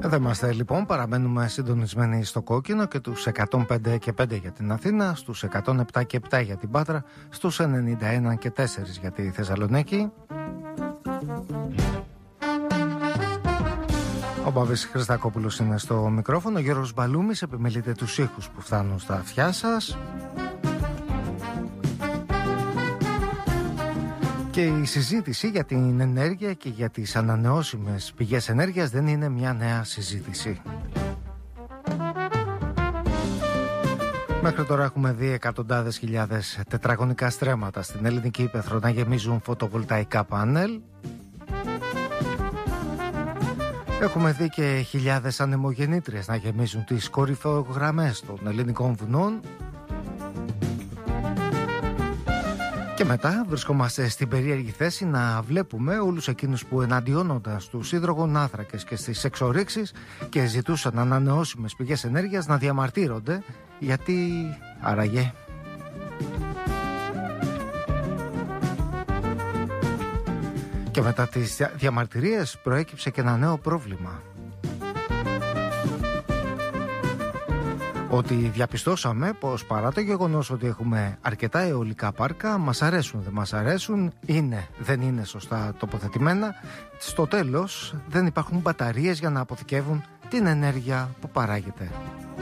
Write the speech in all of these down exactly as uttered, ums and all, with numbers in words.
Δεν είμαστε λοιπόν, παραμένουμε συντονισμένοι στο κόκκινο και τους εκατόν πέντε και πέντε για την Αθήνα, στους εκατόν επτά και επτά για την Πάτρα, στους ενενήντα ένα και τέσσερα για τη Θεσσαλονίκη. Ο Μπάβης Χριστακόπουλος είναι στο μικρόφωνο, ο Γιώργος Μπαλούμης επιμελείται τους ήχους που φτάνουν στα αυτιά σας. Και η συζήτηση για την ενέργεια και για τις ανανεώσιμες πηγές ενέργειας δεν είναι μια νέα συζήτηση. Μέχρι τώρα έχουμε δει εκατοντάδες χιλιάδες τετραγωνικά στρέμματα στην ελληνική ύπαιθρο να γεμίζουν φωτοβολταϊκά πάνελ. Έχουμε δει και χιλιάδες ανεμογεννήτριες να γεμίζουν τις κορυφογραμμές των ελληνικών βουνών. Και μετά βρισκόμαστε στην περίεργη θέση να βλέπουμε όλους εκείνους που εναντιώνονταν στους υδρογονάνθρακες και στις εξορίξεις και ζητούσαν ανανεώσιμες πηγές ενέργειας να διαμαρτύρονται, γιατί άραγε. Και μετά τις διαμαρτυρίες προέκυψε και ένα νέο πρόβλημα. Ότι διαπιστώσαμε πως παρά το γεγονός ότι έχουμε αρκετά αιωλικά πάρκα, μας αρέσουν, δεν μας αρέσουν, είναι, δεν είναι σωστά τοποθετημένα, στο τέλος δεν υπάρχουν μπαταρίες για να αποθηκεύουν την ενέργεια που παράγεται.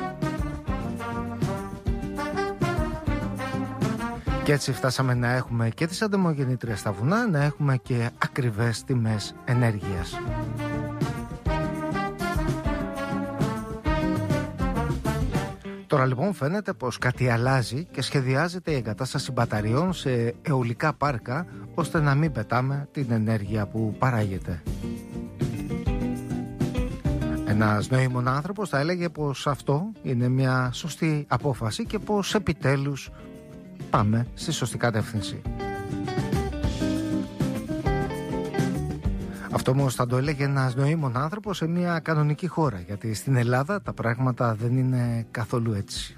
Και έτσι φτάσαμε να έχουμε και τις ανεμογεννήτριες στα βουνά, να έχουμε και ακριβές τιμές ενέργειας. Τώρα λοιπόν φαίνεται πως κάτι αλλάζει και σχεδιάζεται η εγκατάσταση μπαταριών σε αιωλικά πάρκα, ώστε να μην πετάμε την ενέργεια που παράγεται. Ένας νοήμων άνθρωπος θα έλεγε πως αυτό είναι μια σωστή απόφαση και πως επιτέλους πάμε στη σωστή κατεύθυνση. Αυτό όμως θα το έλεγε ένας νοήμων άνθρωπος σε μια κανονική χώρα, γιατί στην Ελλάδα τα πράγματα δεν είναι καθόλου έτσι.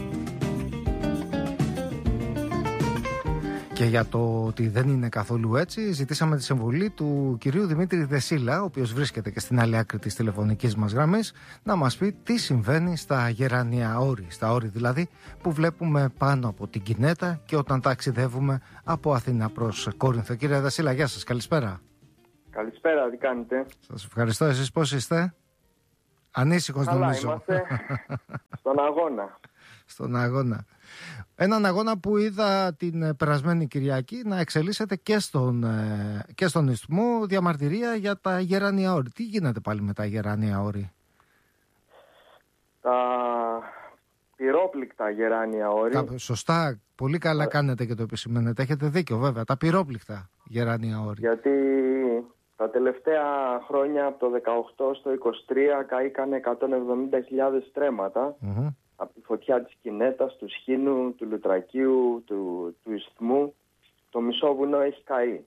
Και για το ότι δεν είναι καθόλου έτσι, ζητήσαμε τη συμβουλή του κυρίου Δημήτρη Δεσίλα, ο οποίος βρίσκεται και στην άλλη άκρη της τηλεφωνικής μας γραμμής, να μας πει τι συμβαίνει στα γεράνια όρη, στα όρη δηλαδή που βλέπουμε πάνω από την Κινέτα και όταν ταξιδεύουμε από Αθήνα προς Κόρινθο. Κύριε Δεσίλα, γεια σας, καλησπέρα. Καλησπέρα, τι κάνετε? Σας ευχαριστώ, εσείς πώς είστε? Ανήσυχος νομίζω. Είμαστε στον αγώνα. Στον αγώνα. Έναν αγώνα που είδα την περασμένη Κυριακή να εξελίσσεται και στον, και στον Ισθμό, διαμαρτυρία για τα γεράνια όρη. Τι γίνεται πάλι με τα γεράνια όρη? Τα πυρόπληκτα γεράνια όρη. Τα, σωστά, πολύ καλά κάνετε και το επισημαίνετε. Έχετε δίκιο βέβαια, τα πυρόπληκτα γεράνια όρη. Γιατί τα τελευταία χρόνια από το δεκαοκτώ στο είκοσι τρία καήκανε εκατόν εβδομήντα χιλιάδες στρέμματα. Mm-hmm. Από τη φωτιά της Κινέτας, του Σχήνου, του Λουτρακίου, του, του Ισθμού. Το μισό βουνό έχει καεί.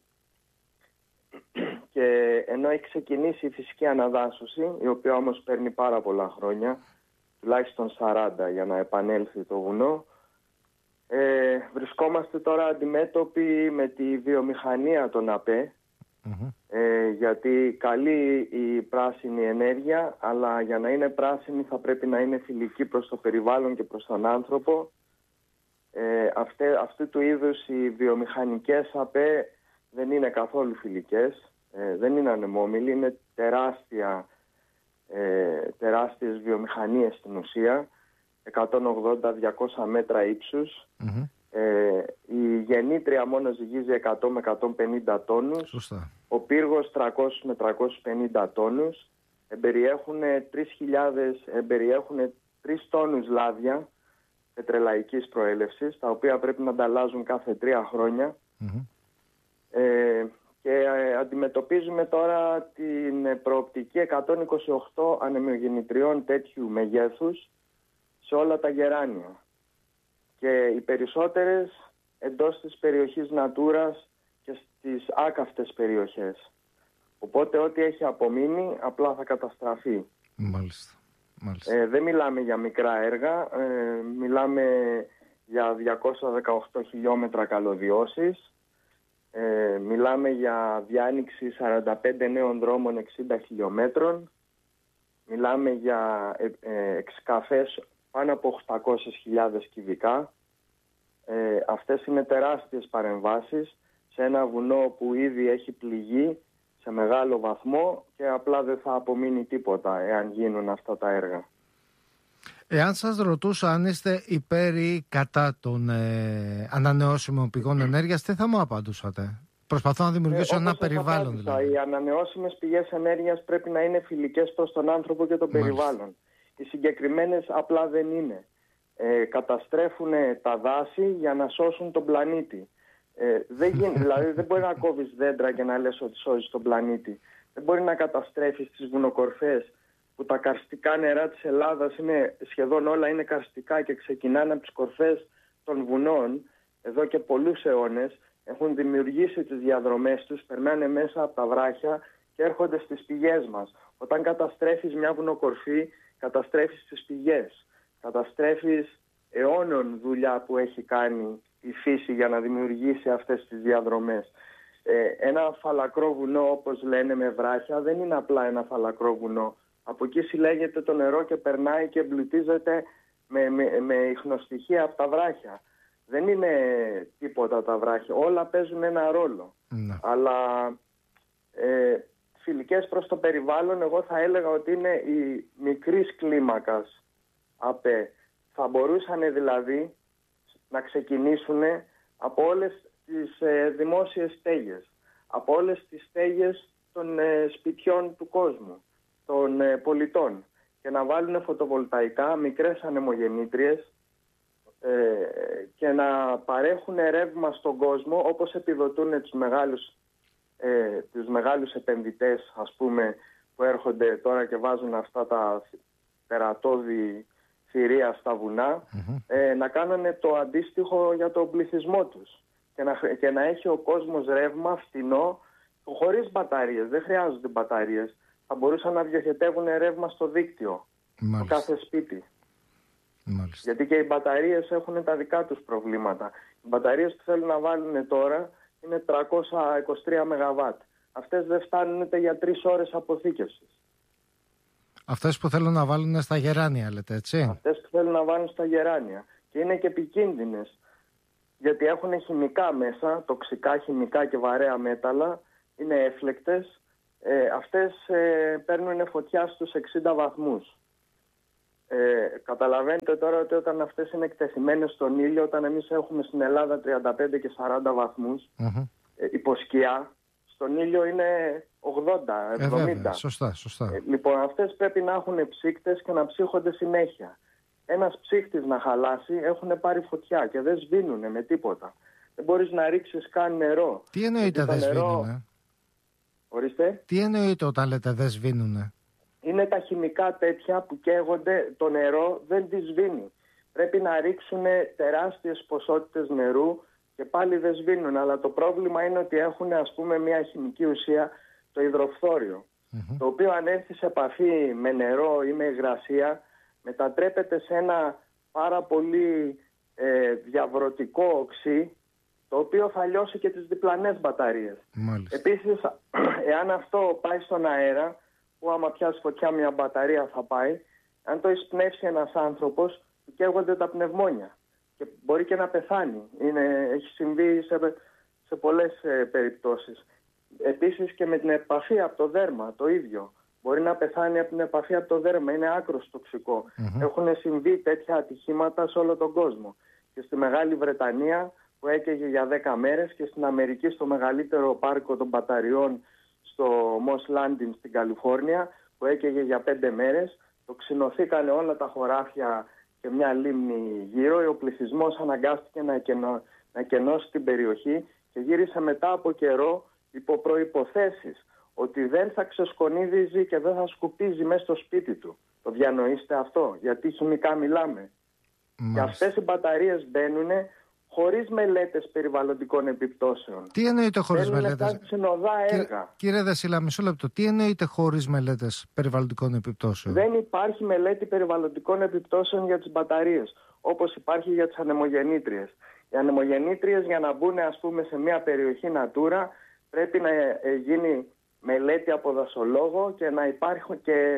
Και ενώ έχει ξεκινήσει η φυσική αναδάσωση, η οποία όμως παίρνει πάρα πολλά χρόνια, τουλάχιστον σαράντα για να επανέλθει το βουνό, ε, βρισκόμαστε τώρα αντιμέτωποι με τη βιομηχανία των ΑΠΕ, mm-hmm. ε, γιατί καλή η πράσινη ενέργεια, αλλά για να είναι πράσινη θα πρέπει να είναι φιλική προς το περιβάλλον και προς τον άνθρωπο. Ε, αυτέ, αυτού του είδους οι βιομηχανικές ΑΠΕ δεν είναι καθόλου φιλικές, ε, δεν είναι ανεμόμυλοι, είναι τεράστια, ε, τεράστιες βιομηχανίες στην ουσία, εκατόν ογδόντα με διακόσια μέτρα ύψους. Mm-hmm. Ε, η γεννήτρια μόνο ζυγίζει εκατό με εκατόν πενήντα τόνους. Σωστά. Ο πύργος τριακόσιους με τριακόσιους πενήντα τόνους. Εμπεριέχουν τρεις χιλιάδες, εμπεριέχουν τρεις τόνους λάδια πετρελαϊκής προέλευσης, τα οποία πρέπει να ανταλλάζουν κάθε τρία χρόνια. Mm-hmm. Ε, και ε, αντιμετωπίζουμε τώρα την προοπτική εκατόν είκοσι οκτώ ανεμογεννητριών τέτοιου μεγέθους σε όλα τα γεράνια. Και οι περισσότερες εντός της περιοχής Νατούρας και στις άκαυτες περιοχές. Οπότε ό,τι έχει απομείνει απλά θα καταστραφεί. Μάλιστα. Μάλιστα. Ε, δεν μιλάμε για μικρά έργα, ε, μιλάμε για διακόσια δεκαοκτώ χιλιόμετρα καλωδιώσεις, ε, μιλάμε για διάνοιξη σαράντα πέντε νέων δρόμων εξήντα χιλιόμετρων, Μιλάμε για ε, ε, εξκαφές πάνω από οκτακόσιες χιλιάδες κυβικά. Ε, αυτές είναι τεράστιες παρεμβάσεις σε ένα βουνό που ήδη έχει πληγεί σε μεγάλο βαθμό και απλά δεν θα απομείνει τίποτα εάν γίνουν αυτά τα έργα. Εάν σας ρωτούσα αν είστε υπέρ ή κατά των ε, ανανεώσιμων πηγών ενέργειας, τι θα μου απαντούσατε? Προσπαθώ να δημιουργήσω ε, ένα περιβάλλον. Δηλαδή. Οι ανανεώσιμες πηγές ενέργειας πρέπει να είναι φιλικές προς τον άνθρωπο και το Μάλιστα. περιβάλλον. Οι συγκεκριμένες απλά δεν είναι. Ε, καταστρέφουν τα δάση για να σώσουν τον πλανήτη. Ε, δεν γίνει, δηλαδή δεν μπορεί να κόβεις δέντρα και να λες ότι σώζεις τον πλανήτη. Δεν μπορεί να καταστρέφεις τις βουνοκορφές που τα καρστικά νερά της Ελλάδας είναι, σχεδόν όλα είναι καρστικά και ξεκινάνε από τις κορφές των βουνών εδώ και πολλούς αιώνες. Έχουν δημιουργήσει τις διαδρομές τους, περνάνε μέσα από τα βράχια και έρχονται στις πηγές μας. Όταν καταστρέφεις μια βουνοκορφή, καταστρέφεις τις πηγές. Καταστρέφεις αιώνων δουλειά που έχει κάνει η φύση για να δημιουργήσει αυτές τις διαδρομές. Ε, ένα φαλακρό βουνό, όπως λένε, με βράχια, δεν είναι απλά ένα φαλακρό βουνό. Από εκεί συλλέγεται το νερό και περνάει και εμπλουτίζεται με, με, με ιχνοστοιχεία από τα βράχια. Δεν είναι τίποτα τα βράχια. Όλα παίζουν ένα ρόλο. Ναι. Αλλά ε, φιλικές προς το περιβάλλον, εγώ θα έλεγα ότι είναι η μικρής κλίμακας ΑΠΕ. Θα μπορούσαν δηλαδή να ξεκινήσουν από όλες τις ε, δημόσιες στέγες, από όλες τις στέγες των ε, σπιτιών του κόσμου, των ε, πολιτών, και να βάλουν φωτοβολταϊκά, μικρές ανεμογεννήτριες ε, και να παρέχουν ρεύμα στον κόσμο, όπως επιδοτούν τους μεγάλους, ε, τους μεγάλους επενδυτές, ας πούμε, που έρχονται τώρα και βάζουν αυτά τα τερατώδη θηρία στα βουνά, mm-hmm. ε, να κάνουν το αντίστοιχο για τον πληθυσμό τους και να, και να έχει ο κόσμος ρεύμα φθηνό, χωρίς μπαταρίες. Δεν χρειάζονται μπαταρίες. Θα μπορούσαν να διοχετεύουν ρεύμα στο δίκτυο, στο κάθε σπίτι. Μάλιστα. Γιατί και οι μπαταρίες έχουν τα δικά τους προβλήματα. Οι μπαταρίες που θέλουν να βάλουν τώρα είναι τριακόσια είκοσι τρία μεγαβάτ. Αυτές δεν φτάνουν ούτε για τρεις ώρες αποθήκευσης. Αυτές που θέλουν να βάλουν στα γεράνια, λέτε, έτσι? Αυτές που θέλουν να βάλουν στα γεράνια. Και είναι και επικίνδυνες, γιατί έχουν χημικά μέσα, τοξικά χημικά και βαρέα μέταλλα, είναι έφλεκτες. Ε, αυτές ε, παίρνουν φωτιά στους εξήντα βαθμούς. Ε, καταλαβαίνετε τώρα ότι όταν αυτές είναι εκτεθειμένες στον ήλιο, όταν εμείς έχουμε στην Ελλάδα τριάντα πέντε και σαράντα βαθμούς mm-hmm. ε, υποσκιά, στον ήλιο είναι ογδόντα εβδομήντα. Ε, βέβαια, σωστά, σωστά. Ε, λοιπόν, αυτές πρέπει να έχουν ψύκτες και να ψύχονται συνέχεια. Ένας ψύκτης να χαλάσει, έχουν πάρει φωτιά και δεν σβήνουνε με τίποτα. Δεν μπορείς να ρίξεις καν νερό. Τι εννοείται δεν νερό... σβήνουνε? Ορίστε. Τι εννοείται όταν λέτε δεν σβήνουνε? Είναι τα χημικά τέτοια που καίγονται, το νερό δεν τη σβήνει. Πρέπει να ρίξουν τεράστιες ποσότητες νερού και πάλι δεν σβήνουν. Αλλά το πρόβλημα είναι ότι έχουν, ας πούμε, μια χημική ουσία, το υδροφθόριο, mm-hmm. το οποίο αν έρθει σε επαφή με νερό ή με υγρασία, μετατρέπεται σε ένα πάρα πολύ ε, διαβρωτικό οξύ, το οποίο θα λιώσει και τις διπλανές μπαταρίες. Μάλιστα. Επίσης, εάν αυτό πάει στον αέρα, που άμα πιάσει φωτιά μια μπαταρία θα πάει, αν το εισπνεύσει ένας άνθρωπος, καίγονται τα πνευμόνια και μπορεί και να πεθάνει. Είναι, έχει συμβεί σε, σε πολλές ε, περιπτώσεις. Επίσης και με την επαφή από το δέρμα, το ίδιο. Μπορεί να πεθάνει από την επαφή από το δέρμα, είναι άκρος τοξικό. Mm-hmm. Έχουν συμβεί τέτοια ατυχήματα σε όλο τον κόσμο. Και στη Μεγάλη Βρετανία, που έκαιγε για δέκα μέρες, και στην Αμερική, στο μεγαλύτερο πάρκο των μπαταριών στο Moss Landing στην Καλιφόρνια, που έκαιγε για πέντε μέρες. Τοξινωθήκαν όλα τα χωράφια και μια λίμνη γύρω. Ο πληθυσμός αναγκάστηκε να, εκενώ, να εκενώσει την περιοχή και γύρισε μετά από καιρό υπό προϋποθέσεις ότι δεν θα ξεσκονίδιζει και δεν θα σκουπίζει μέσα στο σπίτι του. Το διανοείστε αυτό? Γιατί χημικά μιλάμε. Μάλιστα. Και αυτές οι μπαταρίες μπαίνουν χωρίς μελέτες περιβαλλοντικών επιπτώσεων. Τι εννοείται χωρίς μελέτες? έργα. Κύριε Δεσίλα, μισό λεπτό. Τι εννοείται χωρίς μελέτες περιβαλλοντικών επιπτώσεων? Δεν υπάρχει μελέτη περιβαλλοντικών επιπτώσεων για τις μπαταρίες, όπως υπάρχει για τις ανεμογεννήτριες. Οι ανεμογεννήτριες, για να μπουν, ας πούμε, σε μια περιοχή Natura, πρέπει να γίνει μελέτη από δασολόγο και να υπάρχουν και,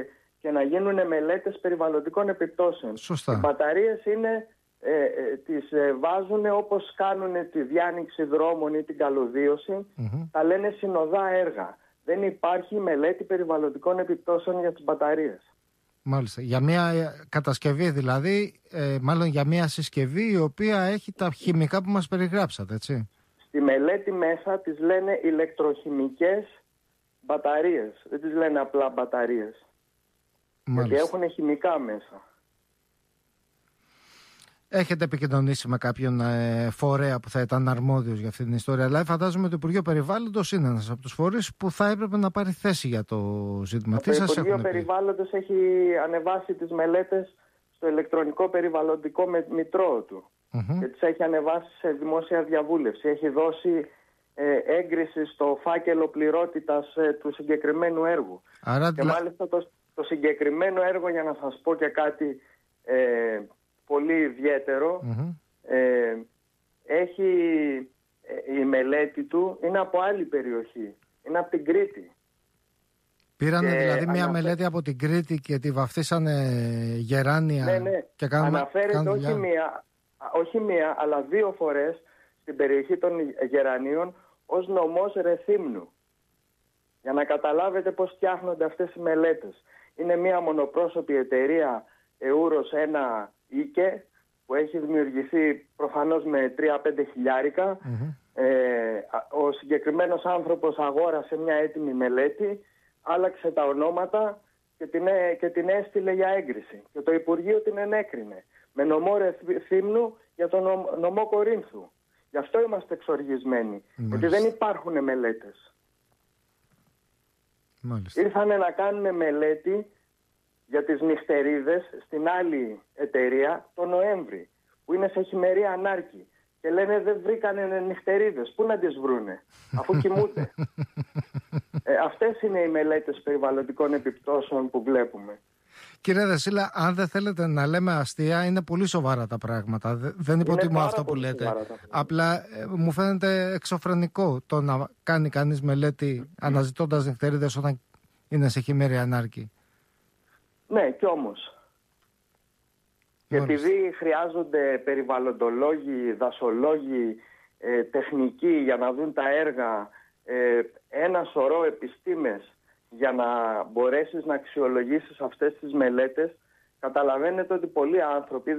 και να γίνουν μελέτες περιβαλλοντικών επιπτώσεων. Σωστά. Οι μπαταρίες είναι, ε, ε, τις ε, βάζουν όπως κάνουν τη διάνοιξη δρόμων ή την καλωδίωση, mm-hmm. τα λένε συνοδά έργα. Δεν υπάρχει μελέτη περιβαλλοντικών επιπτώσεων για τις μπαταρίες. Μάλιστα. Για μια κατασκευή δηλαδή, ε, μάλλον για μια συσκευή η οποία έχει τα χημικά που μας περιγράψατε, έτσι. Στη μελέτη μέσα τις λένε ηλεκτροχημικές μπαταρίες. Δεν τις λένε απλά μπαταρίες. Μάλιστα. Γιατί έχουν χημικά μέσα. Έχετε επικοινωνήσει με κάποιον ε, φορέα που θα ήταν αρμόδιος για αυτή την ιστορία, αλλά φαντάζομαι το Υπουργείο Περιβάλλοντος είναι ένας από τους φορείς που θα έπρεπε να πάρει θέση για το ζήτημα. Το Υπουργείο Περιβάλλοντος έχει ανεβάσει τις μελέτες στο ηλεκτρονικό περιβαλλοντικό μητρό του mm-hmm. και τις έχει ανεβάσει σε δημόσια διαβούλευση. Έχει δώσει ε, έγκριση στο φάκελο πληρότητας ε, του συγκεκριμένου έργου. Άρα, και μάλιστα το, το συγκεκριμένο έργο, για να σας πω και κάτι ε, πολύ ιδιαίτερο, mm-hmm. ε, έχει, ε, η μελέτη του είναι από άλλη περιοχή, είναι από την Κρήτη. Πήρανε και δηλαδή μια αναφέ... μελέτη από την Κρήτη και τη βαφτίσανε γεράνια. Ναι, ναι. Και κάνουμε, αναφέρεται όχι μία, όχι μία, αλλά δύο φορές στην περιοχή των γερανίων ως νομός Ρεθύμνου. Για να καταλάβετε πώς φτιάχνονται αυτές οι μελέτες. Είναι μια μονοπρόσωπη εταιρεία Εούρος ένα Ίκε, που έχει δημιουργηθεί προφανώς με τρία πέντε χιλιάρικα. Mm-hmm. Ε, ο συγκεκριμένος άνθρωπος αγόρασε μια έτοιμη μελέτη, άλλαξε τα ονόματα και την, και την έστειλε για έγκριση. Και το Υπουργείο την ενέκρινε με νομό Ρεθύμνου για τον νομό Κορίνθου. Γι' αυτό είμαστε εξοργισμένοι. Mm-hmm. Γιατί δεν υπάρχουν μελέτες. Μάλιστα. Ήρθανε να κάνουν μελέτη για τις νυχτερίδες στην άλλη εταιρεία το Νοέμβρη, που είναι σε χειμερή ανάρκη. Και λένε δεν βρήκανε νυχτερίδες. Πού να τις βρούνε, αφού κοιμούνται. ε, αυτές είναι οι μελέτες περιβαλλοντικών επιπτώσεων που βλέπουμε. Κύριε Δεσίλα, αν δεν θέλετε να λέμε αστεία, είναι πολύ σοβαρά τα πράγματα. Δεν υποτιμώ αυτό που λέτε. Απλά ε, μου φαίνεται εξωφρενικό το να κάνει κανείς μελέτη mm. αναζητώντας νυχτερίδες όταν είναι σε χειμερή ανάρκη. Ναι, κι όμως. Και επειδή χρειάζονται περιβαλλοντολόγοι, δασολόγοι, ε, τεχνικοί για να δουν τα έργα, ε, ένα σωρό επιστήμες για να μπορέσεις να αξιολογήσεις αυτές τις μελέτες, καταλαβαίνετε ότι πολλοί άνθρωποι